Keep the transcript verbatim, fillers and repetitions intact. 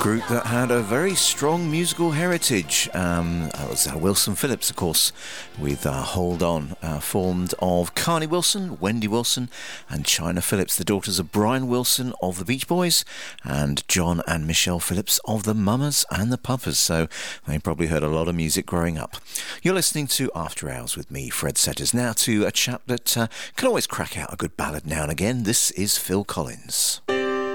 Group that had a very strong musical heritage. Um, that was uh, Wilson Phillips, of course, with uh, Hold On, uh, formed of Carney Wilson, Wendy Wilson and China Phillips, the daughters of Brian Wilson of the Beach Boys and John and Michelle Phillips of the Mamas and the Papas. So they probably heard a lot of music growing up. You're listening to After Hours with me, Fred Setters. Now to a chap that uh, can always crack out a good ballad now and again. This is Phil Collins.